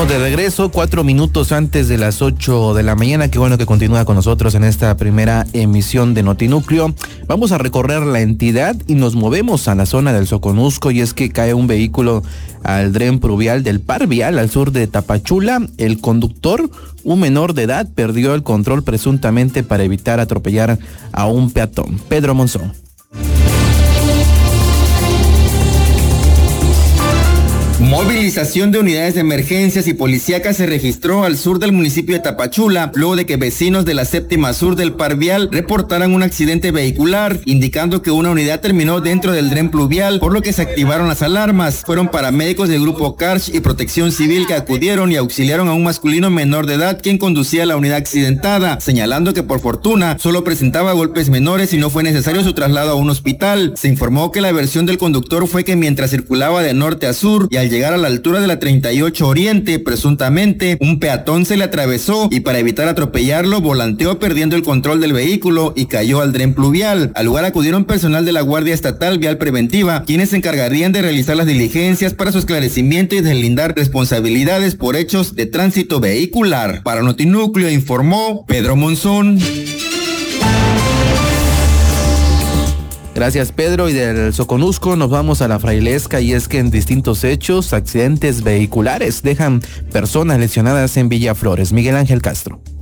Estamos de regreso, 4 minutos antes de las 8 de la mañana. Qué bueno que continúa con nosotros en esta primera emisión de Notinúcleo. Vamos a recorrer la entidad y nos movemos a la zona del Soconusco, y es que cae un vehículo al dren pluvial del Par Vial al sur de Tapachula. El conductor, un menor de edad, perdió el control presuntamente para evitar atropellar a un peatón. Pedro Monzón. Movilización de unidades de emergencias y policíacas se registró al sur del municipio de Tapachula, luego de que vecinos de la séptima sur del Par Vial reportaran un accidente vehicular, indicando que una unidad terminó dentro del dren pluvial, por lo que se activaron las alarmas. Fueron paramédicos del grupo Karsh y Protección Civil que acudieron y auxiliaron a un masculino menor de edad quien conducía la unidad accidentada, señalando que por fortuna solo presentaba golpes menores y no fue necesario su traslado a un hospital. Se informó que la versión del conductor fue que mientras circulaba de norte a sur y al llegar a la altura de la 38 Oriente, presuntamente, un peatón se le atravesó y para evitar atropellarlo, volanteó perdiendo el control del vehículo y cayó al dren pluvial. Al lugar acudieron personal de la Guardia Estatal Vial Preventiva, quienes se encargarían de realizar las diligencias para su esclarecimiento y deslindar responsabilidades por hechos de tránsito vehicular. Para Notinúcleo informó Pedro Monzón. Gracias, Pedro. Y del Soconusco nos vamos a la Frailesca, y es que en distintos hechos, accidentes vehiculares dejan personas lesionadas en Villaflores. Miguel Ángel Castro.